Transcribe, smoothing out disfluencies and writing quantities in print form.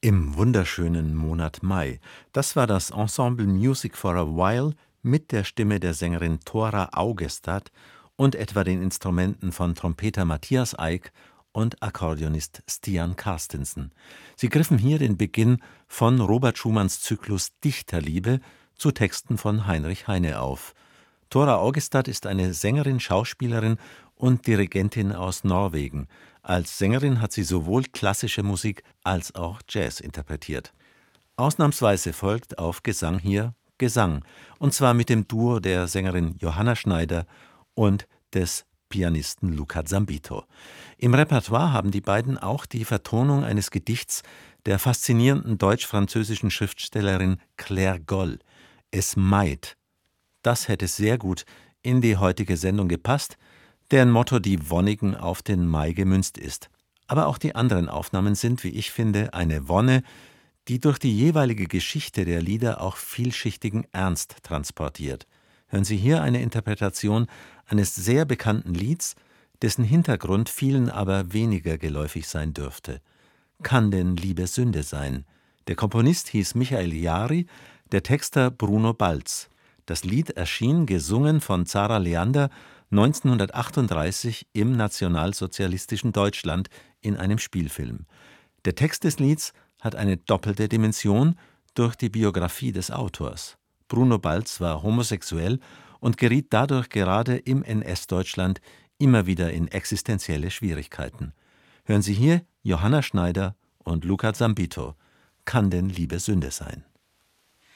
Im wunderschönen Monat Mai. Das war das Ensemble Music for a While mit der Stimme der Sängerin Thora Augestad und etwa den Instrumenten von Trompeter Matthias Eick und Akkordeonist Stian Carstensen. Sie griffen hier den Beginn von Robert Schumanns Zyklus Dichterliebe zu Texten von Heinrich Heine auf. Thora Augestad ist eine Sängerin, Schauspielerin und Dirigentin aus Norwegen. Als Sängerin hat sie sowohl klassische Musik als auch Jazz interpretiert. Ausnahmsweise folgt auf Gesang hier Gesang, und zwar mit dem Duo der Sängerin Johanna Schneider und des Pianisten Luca Zambito. Im Repertoire haben die beiden auch die Vertonung eines Gedichts der faszinierenden deutsch-französischen Schriftstellerin Claire Goll, Es Maid. Das hätte sehr gut in die heutige Sendung gepasst, deren Motto die Wonnigen auf den Mai gemünzt ist. Aber auch die anderen Aufnahmen sind, wie ich finde, eine Wonne, die durch die jeweilige Geschichte der Lieder auch vielschichtigen Ernst transportiert. Hören Sie hier eine Interpretation eines sehr bekannten Lieds, dessen Hintergrund vielen aber weniger geläufig sein dürfte. Kann denn Liebe Sünde sein? Der Komponist hieß Michael Jari, der Texter Bruno Balz. Das Lied erschien, gesungen von Zara Leander, 1938 im nationalsozialistischen Deutschland in einem Spielfilm. Der Text des Lieds hat eine doppelte Dimension durch die Biografie des Autors. Bruno Balz war homosexuell und geriet dadurch gerade im NS-Deutschland immer wieder in existenzielle Schwierigkeiten. Hören Sie hier Johanna Schneider und Luca Zambito. Kann denn Liebe Sünde sein?